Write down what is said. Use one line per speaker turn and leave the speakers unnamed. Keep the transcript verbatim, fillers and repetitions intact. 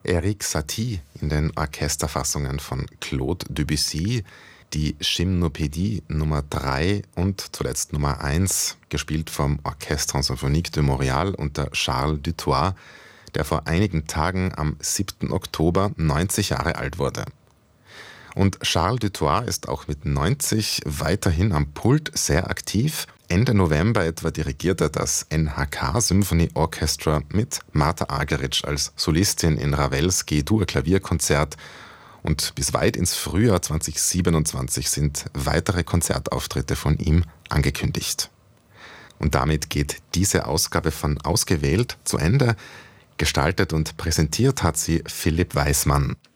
Erik Satie in den Orchesterfassungen von Claude Debussy, die Gymnopädie Nummer drei und zuletzt Nummer eins, gespielt vom Orchestre Symphonique de Montréal unter Charles Dutoit, der vor einigen Tagen am siebten Oktober neunzig Jahre alt wurde. Und Charles Dutoit ist auch mit neunzig weiterhin am Pult sehr aktiv. Ende November etwa dirigiert er das N H K Symphony Orchestra mit Martha Argerich als Solistin in Ravels G-Dur-Klavierkonzert. Und bis weit ins Frühjahr zweitausendsiebenundzwanzig sind weitere Konzertauftritte von ihm angekündigt. Und damit geht diese Ausgabe von Ausgewählt zu Ende. Gestaltet und präsentiert hat sie Philipp Weismann.